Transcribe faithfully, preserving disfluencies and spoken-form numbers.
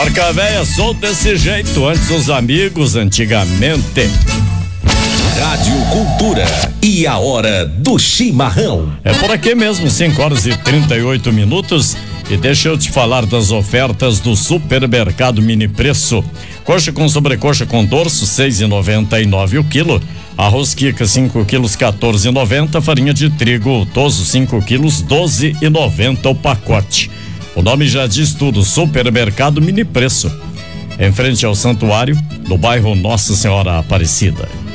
Marca véia, sou desse jeito, antes os amigos, antigamente. Rádio Cultura e a hora do chimarrão. É por aqui mesmo, cinco horas e trinta e oito minutos. E deixa eu te falar das ofertas do Supermercado Mini Preço. Coxa com sobrecoxa com dorso, seis e noventa e nove o quilo. Arroz Kika, cinco quilos, quatorze e noventa. Farinha de trigo Toso, cinco quilos, doze e noventa o pacote. O nome já diz tudo, Supermercado Mini Preço. Em frente ao Santuário, no bairro Nossa Senhora Aparecida.